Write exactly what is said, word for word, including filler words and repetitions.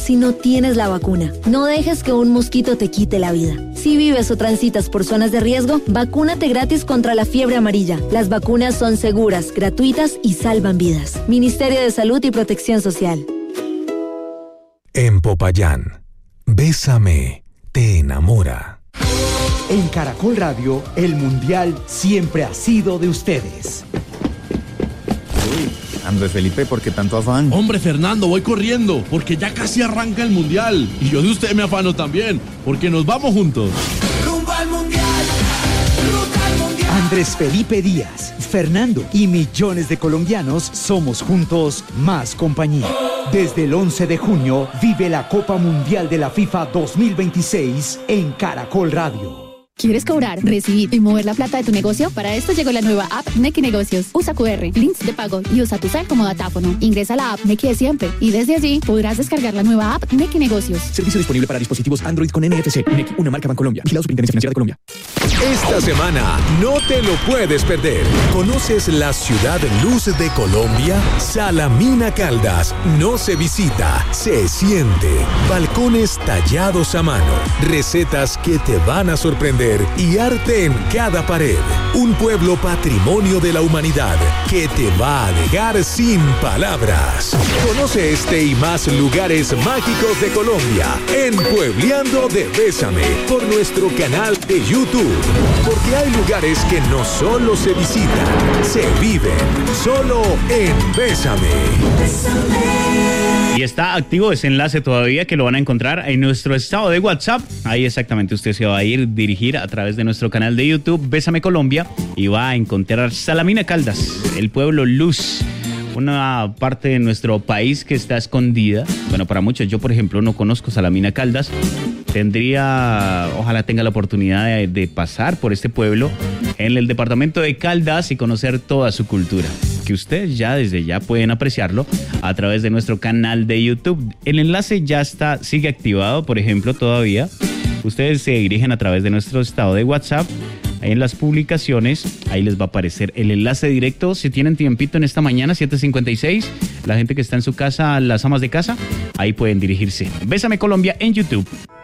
si no tienes la vacuna. No dejes que un mosquito te quite la vida. Si vives o transitas por zonas de riesgo, vacúnate gratis contra la fiebre amarilla. Las vacunas son seguras, gratuitas y salvan vidas. Ministerio de Salud y Protección Social. En Popayán, Bésame te enamora. En Caracol Radio, el Mundial siempre ha sido de ustedes. Andrés Felipe, ¿por qué tanto afán? Hombre, Fernando, voy corriendo, porque ya casi arranca el Mundial. Y yo de usted me afano también, porque nos vamos juntos. ¡Rumbo al Mundial! ¡Ruta al Mundial! Andrés Felipe Díaz, Fernando y millones de colombianos somos juntos más compañía. Desde el once de junio, vive la Copa Mundial de la FIFA dos mil veintiséis en Caracol Radio. ¿Quieres cobrar, recibir y mover la plata de tu negocio? Para esto llegó la nueva app Nequi Negocios. Usa cu erre, links de pago y usa tu cel como datáfono. Ingresa a la app Nequi de siempre y desde allí podrás descargar la nueva app Nequi Negocios. Servicio disponible para dispositivos Android con N F C. Nequi, una marca Bancolombia. Vigilado Superintendencia Financiera de Colombia. Esta semana no te lo puedes perder. ¿Conoces la ciudad luz de Colombia? Salamina Caldas no se visita, se siente. Balcones tallados a mano, recetas que te van a sorprender y arte en cada pared. Un pueblo patrimonio de la humanidad que te va a dejar sin palabras. Conoce este y más lugares mágicos de Colombia en Puebleando de Bésame por nuestro canal de YouTube. Porque hay lugares que no solo se visitan, se viven. Solo en Bésame. Y está activo ese enlace todavía, que lo van a encontrar en nuestro estado de WhatsApp. Ahí exactamente usted se va a ir, dirigir a través de nuestro canal de YouTube, Bésame Colombia, y va a encontrar Salamina Caldas, el pueblo luz. Una parte de nuestro país que está escondida. Bueno, para muchos, yo por ejemplo no conozco Salamina Caldas. Tendría, ojalá tenga la oportunidad de, de pasar por este pueblo en el departamento de Caldas y conocer toda su cultura, que ustedes ya desde ya pueden apreciarlo a través de nuestro canal de YouTube. El enlace ya está, sigue activado, por ejemplo, todavía. Ustedes se dirigen a través de nuestro estado de WhatsApp. Ahí en las publicaciones, ahí les va a aparecer el enlace directo. Si tienen tiempito en esta mañana, siete cincuenta y seis, la gente que está en su casa, las amas de casa, ahí pueden dirigirse. Bésame Colombia en YouTube.